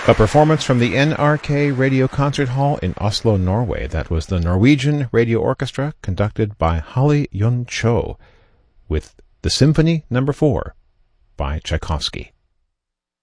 A performance from the NRK Radio Concert Hall in Oslo, Norway. That was the Norwegian Radio Orchestra, conducted by Holly Yun Cho, with the Symphony No. 4 by Tchaikovsky.